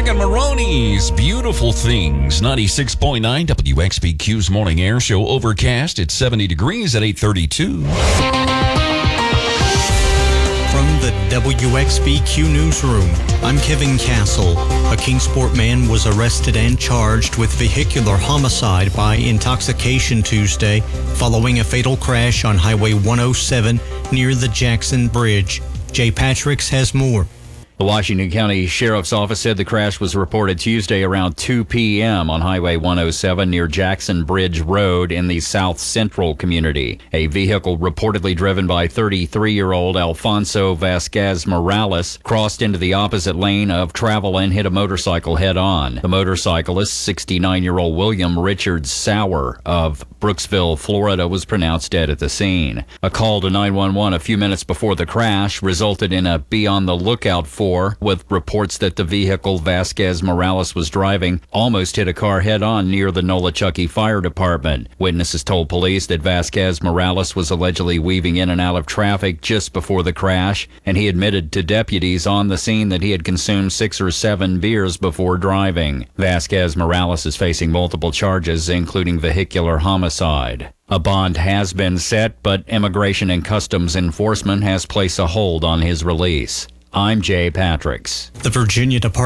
and Maroney's Beautiful Things. 96.9 WXBQ's Morning Air Show. Overcast at 70 degrees at 8:32. From the WXBQ Newsroom, I'm Kevin Castle. A Kingsport man was arrested and charged with vehicular homicide by intoxication Tuesday following a fatal crash on Highway 107 near the Jackson Bridge. Jay Patricks has more. The Washington County Sheriff's Office said the crash was reported Tuesday around 2 p.m. on Highway 107 near Jackson Bridge Road in the South Central community. A vehicle reportedly driven by 33-year-old Alfonso Vasquez Morales crossed into the opposite lane of travel and hit a motorcycle head-on. The motorcyclist, 69-year-old William Richard Sauer of Brooksville, Florida, was pronounced dead at the scene. A call to 911 a few minutes before the crash resulted in a be on the lookout for, with reports that the vehicle Vasquez Morales was driving almost hit a car head-on near the Nolichucky Fire Department. Witnesses told police that Vasquez Morales was allegedly weaving in and out of traffic just before the crash, and he admitted to deputies on the scene that he had consumed 6 or 7 beers before driving. Vasquez Morales is facing multiple charges, including vehicular homicide. A bond has been set, but Immigration and Customs Enforcement has placed a hold on his release. I'm Jay Patricks. The Virginia Department